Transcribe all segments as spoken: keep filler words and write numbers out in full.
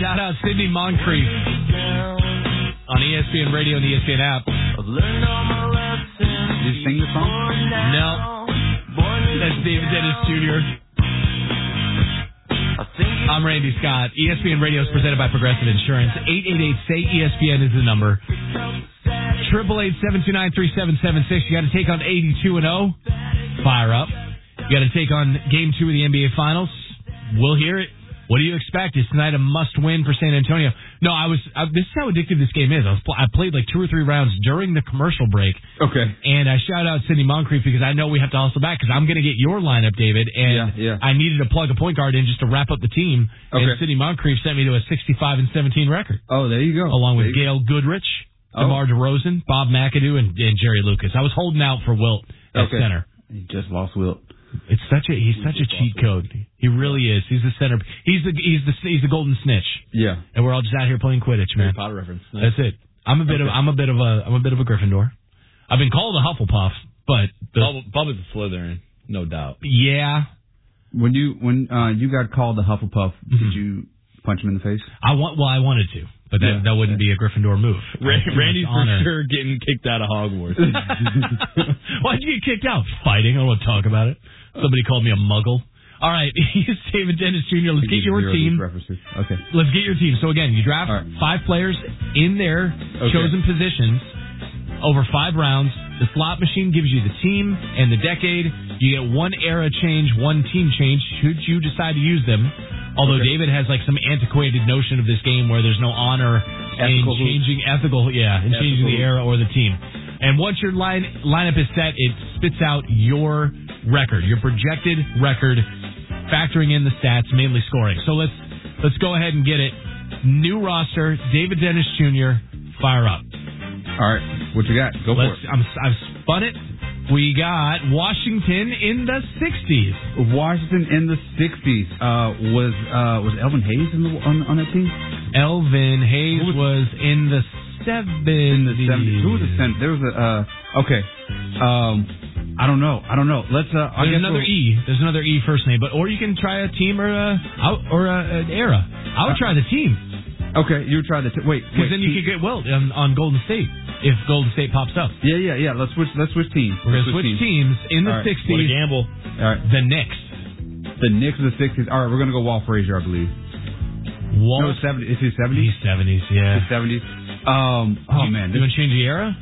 Shout out Sidney Moncrief on E S P N Radio and the E S P N app. Did you sing the song? No. That's David Dennis Junior I'm Randy Scott. E S P N Radio is presented by Progressive Insurance. eight eight eight, S A Y E S P N is the number. Triple eight seven two nine three seven seven six. You got to take on eighty-two and oh. Fire up. You got to take on Game Two of the N B A Finals. We'll hear it. What do you expect? Is tonight a must-win for San Antonio? No, I was. I, this is how addictive this game is. I, was, I played like two or three rounds during the commercial break. Okay. And I shout out Sidney Moncrief because I know we have to hustle back because I'm going to get your lineup, David. And yeah, yeah. I needed to plug a point guard in just to wrap up the team. Okay. And Sidney Moncrief sent me to a sixty-five and seventeen record. Oh, there you go. Along with there Gail Goodrich, DeMar DeRozan, Bob McAdoo, and, and Jerry Lucas. I was holding out for Wilt at okay. center. He just lost Wilt. It's such a he's such a cheat code. He really is. He's the center. He's the he's the he's the golden snitch. Yeah. And we're all just out here playing Quidditch, man. Harry Potter reference. Nice. That's it. I'm a bit okay. of I'm a bit of a I'm a bit of a Gryffindor. I've been called a Hufflepuff, but the, Bob, Bob is a Slytherin, no doubt. Yeah. When you when uh, you got called the Hufflepuff, mm-hmm. did you punch him in the face? I want well I wanted to, but that yeah. that wouldn't be a Gryffindor move. Randy's for sure getting kicked out of Hogwarts. Why'd you get kicked out? Fighting. I don't want to talk about it. Somebody called me a muggle. All right, he's David Dennis Junior Let's get your team. Okay. Let's get your team. So, again, you draft right. five players in their okay. chosen positions over five rounds. The slot machine gives you the team and the decade. You get one era change, one team change, should you decide to use them. Although okay. David has, like, some antiquated notion of this game where there's no honor ethical in changing hoop. ethical, yeah, in ethical changing the era or the team. And once your line lineup is set, it spits out your record, your projected record, factoring in the stats, mainly scoring. So let's let's go ahead and get it. New roster, David Dennis Junior, fire up. All right, what you got? Go let's, for it. I'm, I've spun it. We got Washington in the sixties. Washington in the sixties. Uh, was uh, was Elvin Hayes in the, on, on that team? Elvin Hayes was, was in the seventies. In the seventies. Who was the seventies? There was a, uh, okay. Um, I don't know. I don't know. Let's, uh, I There's guess another we'll, E. There's another E first name, but, or you can try a team or a, or a, an era. I would try the team. Okay, you would try the, t- wait, Because then you he, could get Wilt on, on Golden State, if Golden State pops up. Yeah, yeah, yeah. Let's switch, let's switch teams. We're going to switch teams. teams in the All right. sixties. What a gamble. All right. The Knicks. The Knicks of the sixties. All right, we're going to go Walt Frazier, I believe. Walt? No, seventies. Is he seventies? He's seventies, yeah. He's seventies. Um, oh, you, man. You want to change the era?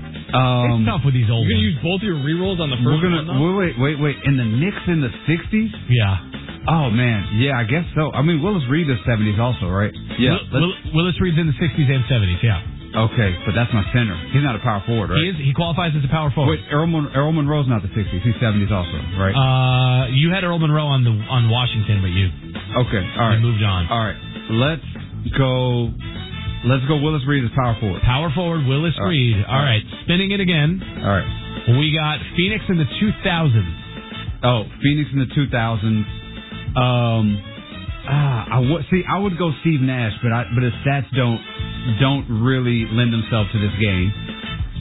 Um, it's tough with these old You're going to ones. use both your rerolls on the first we're gonna, one, Wait, wait, wait. In the Knicks in the sixties? Yeah. Oh, man. Yeah, I guess so. I mean, Willis Reed is seventies also, right? Yeah. Will, Willis Reed's in the sixties and seventies, yeah. Okay, but that's my center. He's not a power forward, right? He is. He qualifies as a power forward. Wait, Earl, Mon- Earl Monroe's not the sixties. He's seventies also, right? Uh, you had Earl Monroe on the on Washington, but you okay, all right, you moved on. All right, let's go. Let's go. Willis Reed as power forward. Power forward, Willis all Reed. Right. All right, spinning it again. All right, we got Phoenix in the two thousands. Oh, Phoenix in the two thousands. Um, ah, I would see. I would go Steve Nash, but I but his stats don't don't really lend themselves to this game.